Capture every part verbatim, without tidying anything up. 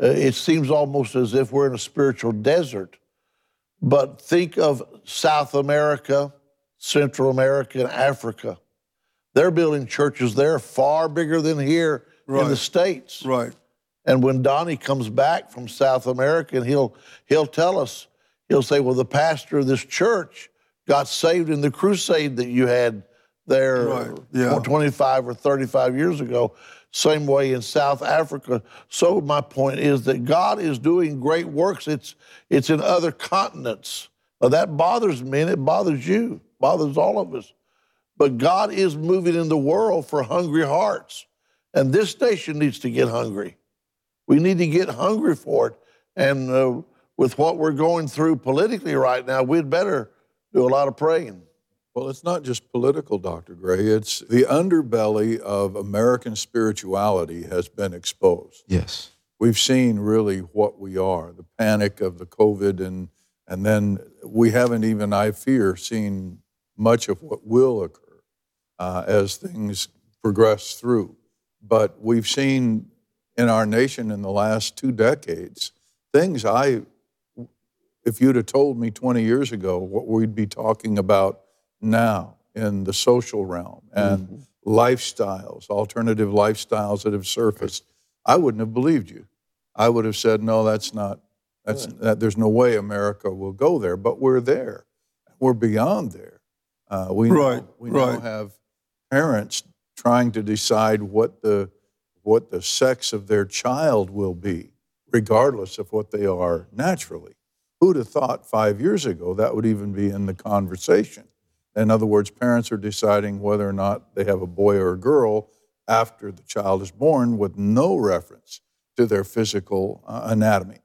Uh, it seems almost as if we're in a spiritual desert. But think of South America, Central America, and Africa. They're building churches there far bigger than here Right. in the States. Right. And when Donnie comes back from South America, and he'll he'll tell us, he'll say, well, the pastor of this church got saved in the crusade that you had there Right. Yeah. twenty-five or thirty-five years ago. Same way in South Africa. So my point is that God is doing great works. It's it's in other continents. Now that bothers me, and it bothers you, bothers all of us. But God is moving in the world for hungry hearts. And this nation needs to get hungry. We need to get hungry for it. And uh, with what we're going through politically right now, we'd better do a lot of praying. Well, it's not just political, Doctor Gray. It's the underbelly of American spirituality has been exposed. Yes. We've seen really what we are, the panic of the COVID, and and then we haven't even, I fear, seen much of what will occur uh, as things progress through. But we've seen in our nation in the last two decades things I, if you'd have told me twenty years ago what we'd be talking about now in the social realm and mm-hmm. lifestyles, alternative lifestyles that have surfaced, I wouldn't have believed you. I would have said, no, that's not, that's, that, there's no way America will go there, but we're there. We're beyond there. Uh, we right, now, we right. now have parents trying to decide what the, what the sex of their child will be, regardless of what they are naturally. Who'd have thought five years ago that would even be in the conversation? In other words, parents are deciding whether or not they have a boy or a girl after the child is born with no reference to their physical uh, anatomy.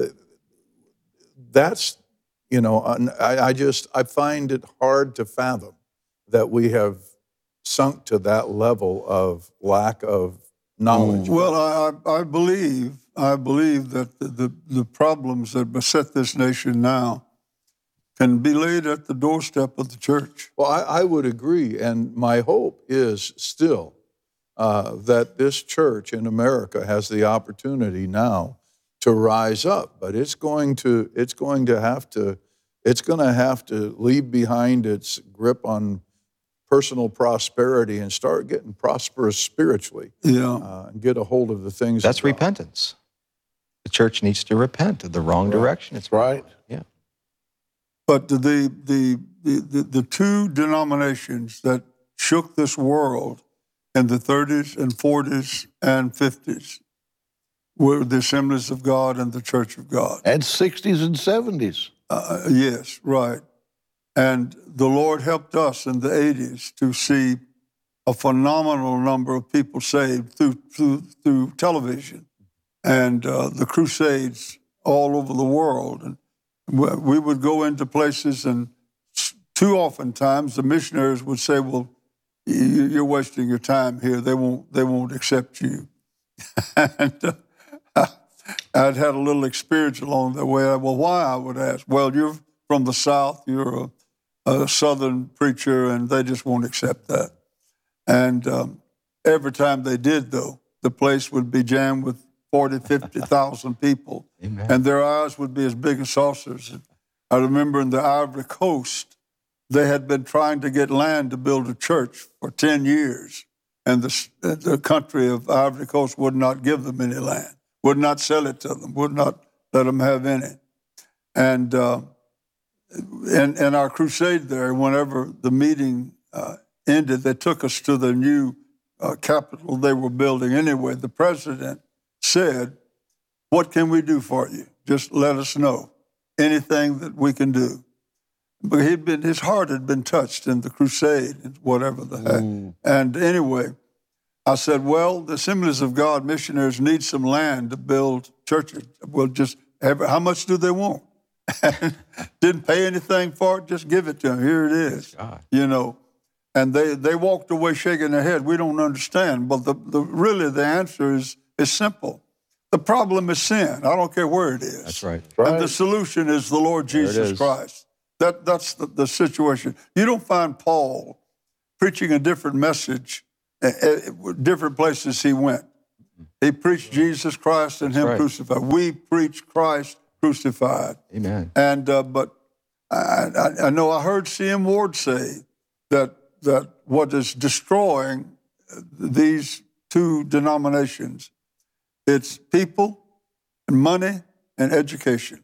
That's, you know, I, I just, I find it hard to fathom that we have sunk to that level of lack of knowledge. Well, I, I believe, I believe that the, the, the problems that beset this nation now can be laid at the doorstep of the church. Well, I, I would agree, and my hope is still uh, that this church in America has the opportunity now to rise up, but it's going to it's going to have to it's going to have to leave behind its grip on personal prosperity and start getting prosperous spiritually. Yeah, uh, and get a hold of the things. That's repentance. The church needs to repent of the wrong right. direction. It's right. Yeah. But the, the, the, the, the two denominations that shook this world in the thirties and forties and fifties were the Assemblies of God and the Church of God. And sixties and seventies. Uh, yes, right. And the Lord helped us in the eighties to see a phenomenal number of people saved through, through, through television and uh, the crusades all over the world. And we would go into places, and too often times the missionaries would say, well, you're wasting your time here. They won't, they won't accept you. and uh, I'd had a little experience along the way. Well, why, I would ask? Well, you're from the South. You're a, a Southern preacher, and they just won't accept that. And um, every time they did, though, the place would be jammed with forty, fifty thousand people. Amen. And their eyes would be as big as saucers. I remember in the Ivory Coast, they had been trying to get land to build a church for ten years. And the, the country of Ivory Coast would not give them any land, would not sell it to them, would not let them have any. And uh, in, in our crusade there, whenever the meeting uh, ended, they took us to the new uh, capitol they were building anyway. The president said, what can we do for you? Just let us know. Anything that we can do. But he'd been, his heart had been touched in the crusade, whatever the heck. Mm. And anyway, I said, well, the Assemblies of God missionaries need some land to build churches. Well, just have, how much do they want? Didn't pay anything for it, just give it to them. Here it is, God. You know. And they, they walked away shaking their head. We don't understand. But the, the really the answer is, is simple. The problem is sin. I don't care where it is. That's right. right. And the solution is the Lord Jesus Christ. That, that's the, the situation. You don't find Paul preaching a different message at different places he went. He preached Jesus Christ and That's Him right. crucified. We preach Christ crucified. Amen. And uh, but I, I, I know I heard C M Ward say that that what is destroying these two denominations, it's people and money and education.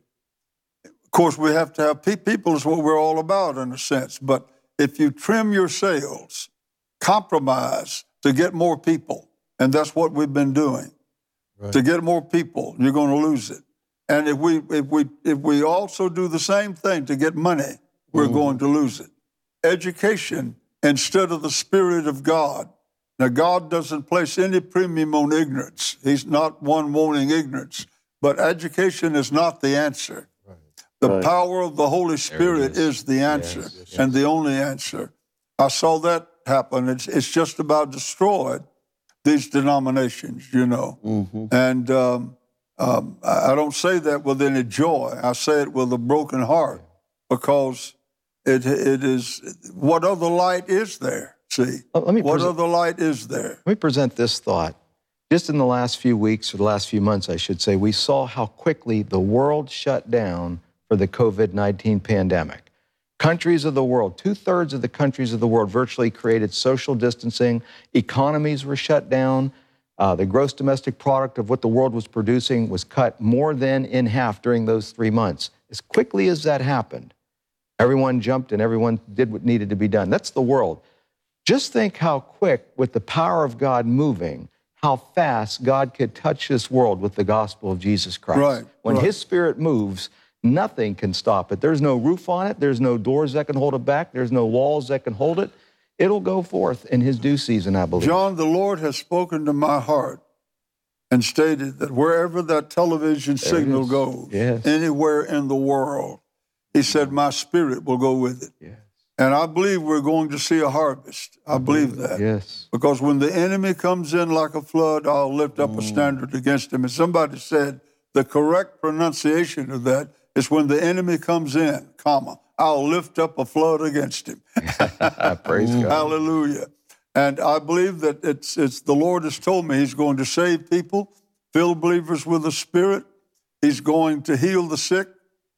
Of course, we have to have pe- people is what we're all about in a sense. But if you trim your sails, compromise to get more people, and that's what we've been doing. Right. To get more people, you're going to lose it. And if we if we if we also do the same thing to get money, we're Mhm. going to lose it. Education instead of the Spirit of God. Now, God doesn't place any premium on ignorance. He's not one wanting ignorance. But education is not the answer. Right. The Right. power of the Holy Spirit is. is. the answer Yes, yes, and the only answer. I saw that happen. It's, it's just about destroyed these denominations, you know. Mhm. And um, um, I I don't say that with any joy. I say it with a broken heart because it it is, what other light is there? See, Let let me what present, other light is there? let me present this thought. Just in the last few weeks, or the last few months, I should say, we saw how quickly the world shut down for the COVID nineteen pandemic. Countries of the world, two-thirds of the countries of the world virtually created social distancing. Economies were shut down. Uh, the gross domestic product of what the world was producing was cut more than in half during those three months. As quickly as that happened, everyone jumped and everyone did what needed to be done. That's the world. Just think how quick, with the power of God moving, how fast God could touch this world with the gospel of Jesus Christ. Right, When right. His Spirit moves, nothing can stop it. There's no roof on it. There's no doors that can hold it back. There's no walls that can hold it. It'll go forth in His due season, I believe. John, the Lord has spoken to my heart and stated that wherever that television There it signal is. goes, Yes. anywhere in the world, He said, my Spirit will go with it. Yes. And I believe we're going to see a harvest. I believe that. Yes. Because when the enemy comes in like a flood, I'll lift up a standard against him. And somebody said the correct pronunciation of that is when the enemy comes in, comma, I'll lift up a flood against him. Praise God. Hallelujah. And I believe that it's, it's the Lord has told me He's going to save people, fill believers with the Spirit. He's going to heal the sick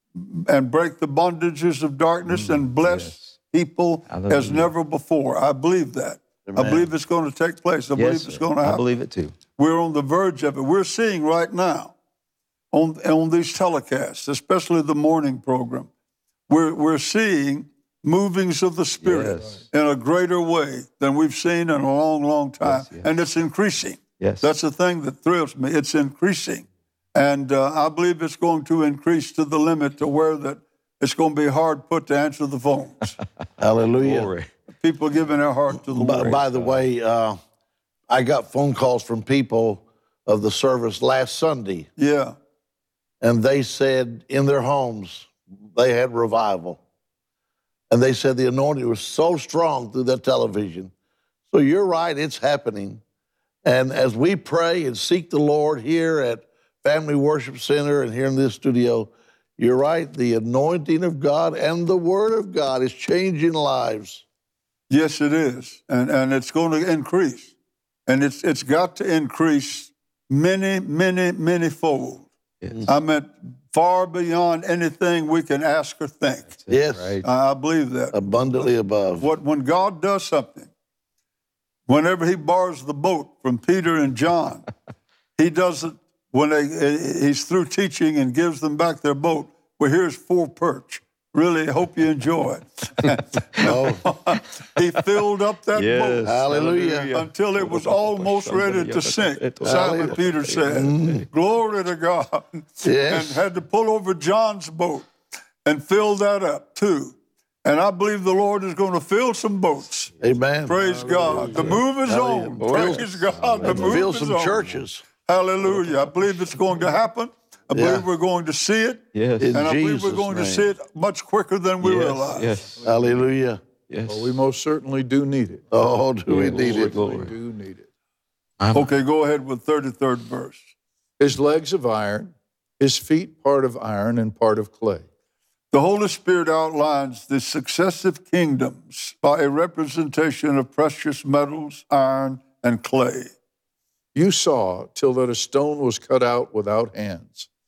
and break the bondages of darkness and bless yes. people Hallelujah. as never before. I believe that. I Amen. believe it's going to take place. I believe Yes, it's sir. going to I happen. believe it too. We're on the verge of it. We're seeing right now on, on these telecasts, especially the morning program, we're, we're seeing movings of the Spirit Yes. in a greater way than we've seen in a long, long time. Yes, yes. And it's increasing. Yes. That's the thing that thrills me. It's increasing. And uh, I believe it's going to increase to the limit to where that it's going to be hard put to answer the phones. Hallelujah. Glory. People giving their heart to the By, Lord. by the way, uh, I got phone calls from people of the service last Sunday, Yeah. and they said in their homes they had revival. And they said the anointing was so strong through that television. So you're right, it's happening. And as we pray and seek the Lord here at Family Worship Center and here in this studio, you're right, the anointing of God and the Word of God is changing lives. Yes, it is. And, and it's going to increase. And it's, it's got to increase many, many, many fold. Yes. I meant far beyond anything we can ask or think. That's it, Yes. Right. I I believe that. Abundantly above. What, when God does something, whenever He borrows the boat from Peter and John, He does it when they, He's through teaching and gives them back their boat. Well, here's four perch. Really hope you enjoy it. Oh, He filled up that Yes. boat hallelujah. until it was almost ready to sink. Simon Peter said, glory to God. Yes. And had to pull over John's boat and fill that up too. And I believe the Lord is going to fill some boats. Amen. Praise God. The move is on. Hallelujah. Praise God. The move Fill is some on. churches. Hallelujah. I believe it's going to happen. I believe Yeah. we're going to see it. Yes. In And I believe we're Jesus' going to name. see it much quicker than we yes. realize. Yes. Hallelujah. Yes. Well, we most certainly do need it. Oh, do we Yeah, need Lord, it? Lord. We do need it. I'm- Okay, go ahead with thirty-third verse. His legs of iron, his feet part of iron and part of clay. The Holy Spirit outlines the successive kingdoms by a representation of precious metals, iron, and clay. You saw till that a stone was cut out without hands,